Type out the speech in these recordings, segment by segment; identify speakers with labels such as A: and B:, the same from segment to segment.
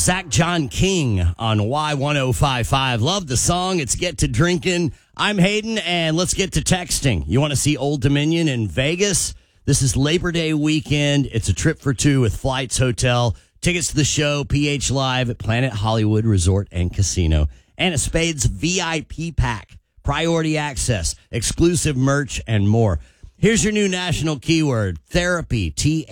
A: Zach John King on Y1055. Love the song. It's Get to Drinking. I'm Hayden, and let's get to texting. You want to see Old Dominion in Vegas? This is Labor Day weekend. It's a trip for two with flights, hotel, tickets to the show, PH Live at Planet Hollywood Resort and Casino, and a Spades VIP pack, priority access, exclusive merch, and more. Here's your new national keyword, therapy,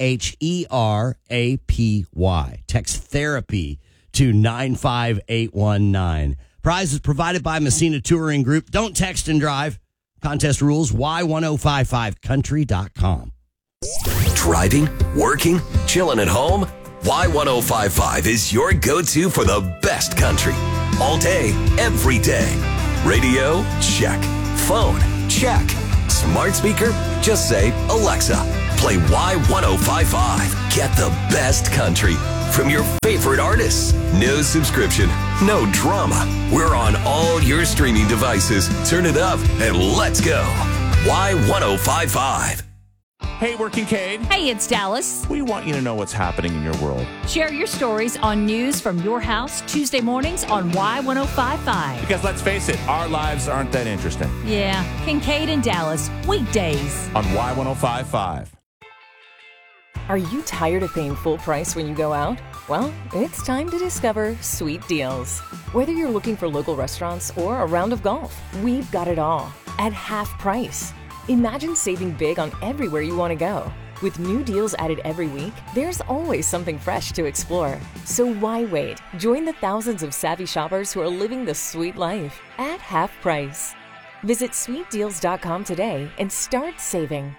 A: THERAPY. Text therapy to 95819. Prize is provided by Messina Touring Group. Don't text and drive. Contest rules, Y1055country.com.
B: Driving, working, chilling at home? Y1055 is your go-to for the best country. All day, every day. Radio? Check. Phone? Check. Smart speaker? Just say, Alexa, play Y1055. Get the best country from your favorite artists. No subscription, no drama. We're on all your streaming devices. Turn it up and let's go. Y1055.
C: Hey, we're Kincaid.
D: Hey, it's Dallas.
C: We want you to know what's happening in your world.
D: Share your stories on news from your house Tuesday mornings on Y1055.
C: Because let's face it, our lives aren't that interesting.
D: Yeah, Kincaid and Dallas, weekdays
C: on Y1055.
E: Are you tired of paying full price when you go out? Well, it's time to discover Sweet Deals. Whether you're looking for local restaurants or a round of golf, we've got it all at half price. Imagine saving big on everywhere you want to go. With new deals added every week, there's always something fresh to explore. So why wait? Join the thousands of savvy shoppers who are living the sweet life at half price. Visit sweetdeals.com today and start saving.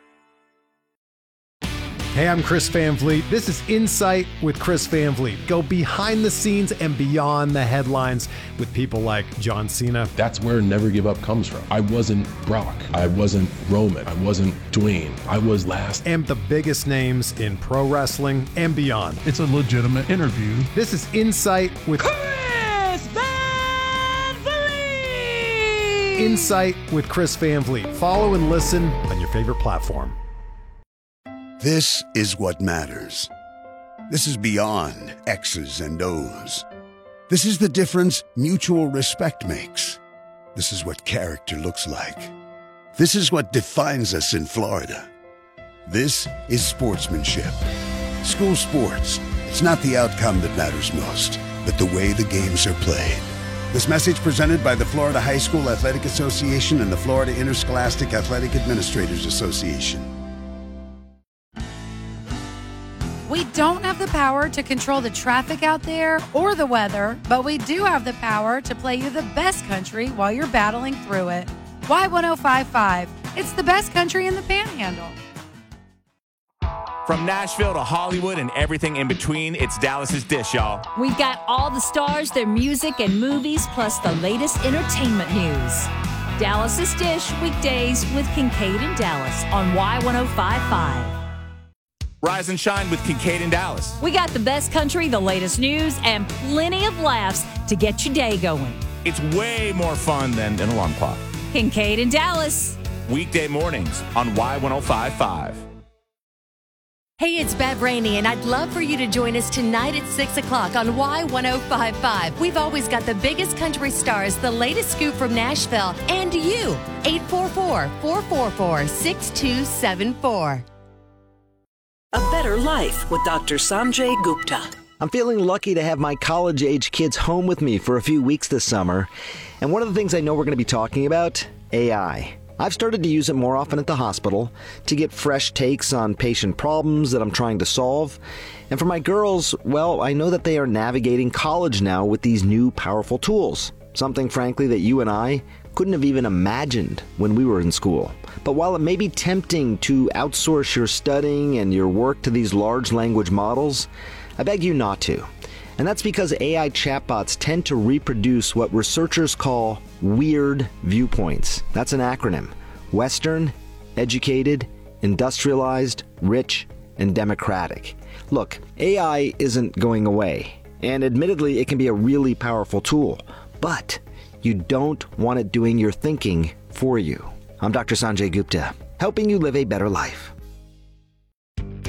F: Hey, I'm Chris Van Vliet. This is Insight with Chris Van Vliet. Go behind the scenes and beyond the headlines with people like John Cena.
G: That's where Never Give Up comes from. I wasn't Brock. I wasn't Roman. I wasn't Dwayne. I was last.
F: And the biggest names in pro wrestling and beyond.
H: It's a legitimate interview.
F: This is Insight with
I: Chris Van Vliet.
F: Insight with Chris Van Vliet. Follow and listen on your favorite platform.
J: This is what matters. This is beyond X's and O's. This is the difference mutual respect makes. This is what character looks like. This is what defines us in Florida. This is sportsmanship. School sports. It's not the outcome that matters most, but the way the games are played. This message presented by the Florida High School Athletic Association and the Florida Interscholastic Athletic Administrators Association.
K: We don't have the power to control the traffic out there or the weather, but we do have the power to play you the best country while you're battling through it. Y1055. It's the best country in the Panhandle.
C: From Nashville to Hollywood and everything in between, it's Dallas's Dish, y'all.
D: We've got all the stars, their music, and movies, plus the latest entertainment news. Dallas's Dish, weekdays with Kincaid and Dallas on Y1055.
C: Rise and shine with Kincaid and Dallas.
D: We got the best country, the latest news, and plenty of laughs to get your day going.
C: It's way more fun than an alarm clock.
D: Kincaid and Dallas.
C: Weekday mornings on Y1055.
L: Hey, it's Bev Rainey, and I'd love for you to join us tonight at 6 o'clock on Y1055. We've always got the biggest country stars, the latest scoop from Nashville, and you. 844-444-6274.
M: A Better Life with Dr. Sanjay Gupta.
N: I'm feeling lucky to have my college-age kids home with me for a few weeks this summer. And one of the things I know we're going to be talking about, AI. I've started to use it more often at the hospital to get fresh takes on patient problems that I'm trying to solve. And for my girls, well, I know that they are navigating college now with these new powerful tools. Something, frankly, that you and I couldn't have even imagined when we were in school. But while it may be tempting to outsource your studying and your work to these large language models, I beg you not to. And that's because AI chatbots tend to reproduce what researchers call weird viewpoints. That's an acronym. Western, educated, industrialized, rich, and democratic. Look, AI isn't going away. And admittedly, it can be a really powerful tool. But you don't want it doing your thinking for you. I'm Dr. Sanjay Gupta, helping you live a better life.
L: Hey,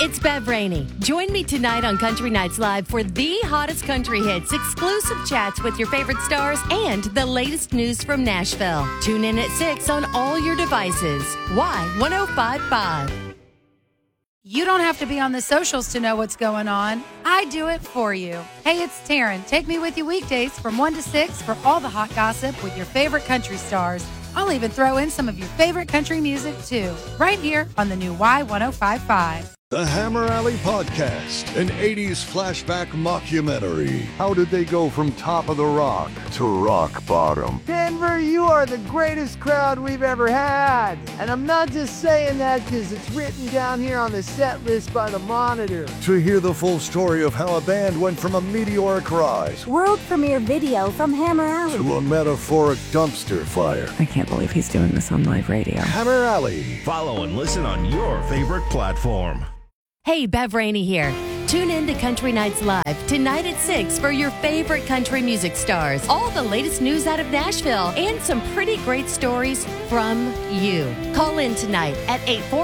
L: it's Bev Rainey. Join me tonight on Country Nights Live for the hottest country hits, exclusive chats with your favorite stars, and the latest news from Nashville. Tune in at 6 on all your devices. Y1055.
K: You don't have to be on the socials to know what's going on. I do it for you. Hey, it's Taryn. Take me with you weekdays from 1 to 6 for all the hot gossip with your favorite country stars. I'll even throw in some of your favorite country music, too, right here on the new Y1055.
H: The Hammer Alley Podcast, an 80s flashback mockumentary. How did they go from top of the rock to rock bottom?
O: Denver, you are the greatest crowd we've ever had. And I'm not just saying that because it's written down here on the set list by the Monitor.
H: To hear the full story of how a band went from a meteoric rise,
P: world premiere video from Hammer Alley,
H: to a metaphoric dumpster fire.
Q: I can't believe he's doing this on live radio.
H: Hammer Alley.
R: Follow and listen on your favorite platform.
L: Hey, Bev Rainey here. Tune in to Country Nights Live tonight at 6 for your favorite country music stars, all the latest news out of Nashville, and some pretty great stories from you. Call in tonight at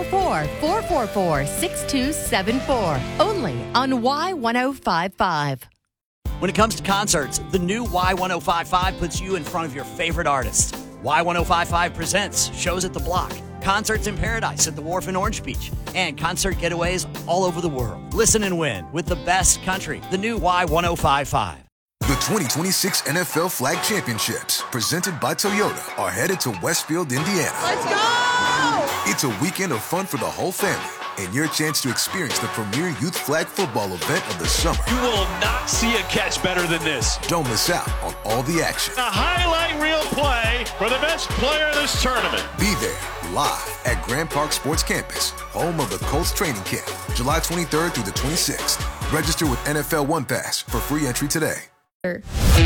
L: 844-444-6274, only on Y1055.
A: When it comes to concerts, the new Y1055 puts you in front of your favorite artists. Y1055 presents shows at the Block, concerts in Paradise at the Wharf in Orange Beach, and concert getaways all over the world. Listen and win with the best country, the new Y1055.
S: The 2026 NFL Flag Championships, presented by Toyota, are headed to Westfield, Indiana.
I: Let's go!
S: It's a weekend of fun for the whole family, and your chance to experience the premier youth flag football event of the summer.
T: You will not see a catch better than this.
S: Don't miss out on all the action.
T: A highlight reel play for the best player in this tournament.
S: Be there live at Grand Park Sports Campus, home of the Colts training camp, July 23rd through the 26th. Register with NFL One Pass for free entry today.